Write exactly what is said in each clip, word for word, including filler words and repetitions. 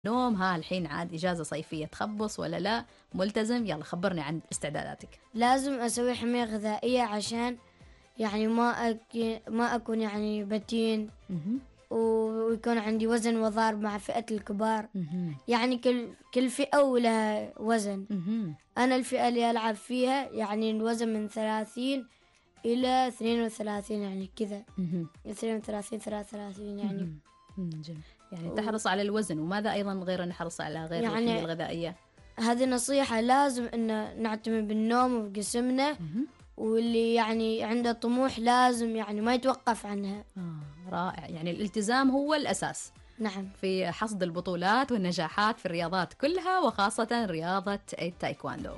نوم. ها الحين عاد إجازة صيفية، تخبص ولا لا؟ ملتزم؟ يلا خبرني عن استعداداتك. لازم أسوي حمية غذائية عشان يعني ما أك... ما أكون يعني بتين مهم. ويكون عندي وزن وضارب مع فئة الكبار. مهم. يعني كل كل فئة ولها وزن. مهم. أنا الفئة اللي ألعب فيها يعني الوزن من ثلاثين إلى اثنين وثلاثين، يعني كذا. مهم. اثنين وثلاثين ثلاثة وثلاثين يعني. مهم. مم، جميل. يعني تحرص على الوزن، وماذا أيضا غير أن نحرص على غير يعني الحمية الغذائية؟ هذه نصيحة، لازم أن نعتمد بالنوم وبجسمنا، مهم. واللي يعني عنده طموح لازم يعني ما يتوقف عنها. آه رائع، يعني الالتزام هو الأساس نعم. في حصد البطولات والنجاحات في الرياضات كلها، وخاصة رياضة التايكواندو.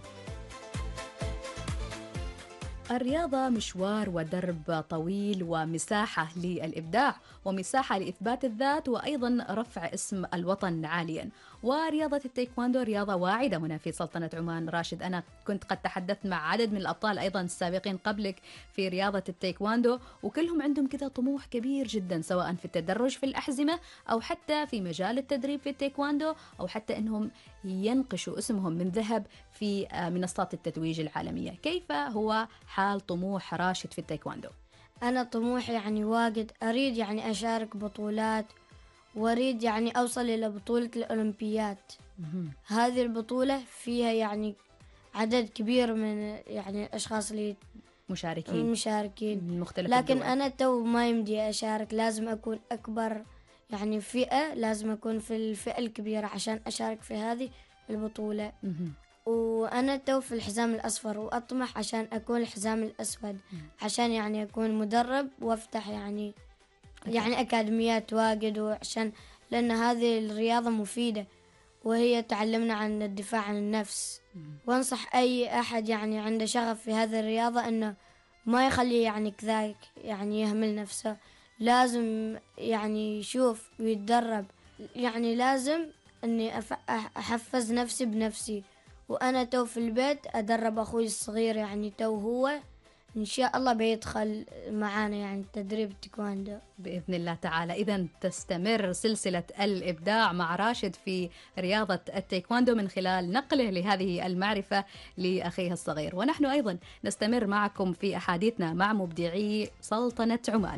الرياضة مشوار ودرب طويل، ومساحة للإبداع، ومساحة لإثبات الذات، وأيضا رفع اسم الوطن عاليا. ورياضة التايكواندو رياضة واعدة هنا في سلطنة عمان. راشد، أنا كنت قد تحدثت مع عدد من الأبطال أيضا السابقين قبلك في رياضة التايكواندو، وكلهم عندهم كذا طموح كبير جدا، سواء في التدرج في الأحزمة أو حتى في مجال التدريب في التايكواندو، أو حتى أنهم ينقشوا اسمهم من ذهب في منصات التتويج العالمية. كيف هو حال طموح راشد في التايكواندو؟ أنا طموحي يعني واجد، أريد يعني أشارك بطولات، وأريد يعني أوصل إلى بطولة الأولمبيات. مهم. هذه البطولة فيها يعني عدد كبير من يعني الأشخاص اللي مشاركين مشاركين من مختلف لكن الدول. أنا تو ما يمدي أشارك، لازم أكون أكبر يعني فئة، لازم أكون في الفئة الكبيرة عشان أشارك في هذه البطولة. مهم. وأنا تو في الحزام الأصفر، وأطمح عشان أكون الحزام الأسود، عشان يعني أكون مدرب وأفتح يعني أكيد. يعني أكاديميات واجد، وعشان لأن هذه الرياضة مفيدة، وهي تعلمنا عن الدفاع عن النفس. وأنصح أي أحد يعني عنده شغف في هذه الرياضة أنه ما يخلي يعني كذاك يعني يهمل نفسه، لازم يعني يشوف ويتدرب. يعني لازم أني أف- أحفز نفسي بنفسي، وأنا تو في البيت أدرب أخوي الصغير، يعني تو هو إن شاء الله بيدخل معانا يعني تدريب التايكواندو بإذن الله تعالى. إذن تستمر سلسلة الإبداع مع راشد في رياضة التايكواندو من خلال نقله لهذه المعرفة لأخيه الصغير، ونحن أيضا نستمر معكم في أحاديثنا مع مبدعي سلطنة عمان.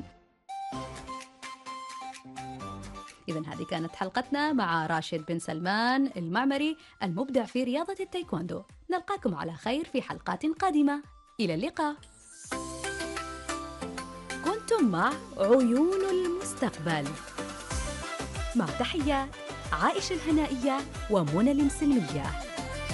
إذن هذه كانت حلقتنا مع راشد بن سلمان المعمري المبدع في رياضة التايكواندو. نلقاكم على خير في حلقات قادمة. إلى اللقاء. كنتم مع عيون المستقبل، مع تحيات عائشة الهنائية ومنى المسلمية.